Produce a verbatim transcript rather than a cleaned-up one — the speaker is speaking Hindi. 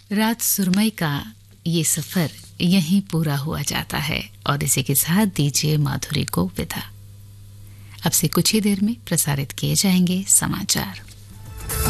रात सुरमई का ये सफर यहीं पूरा हुआ जाता है और इसी के साथ दीजिए माधुरी को विदा। अब से कुछ ही देर में प्रसारित किए जाएंगे समाचार।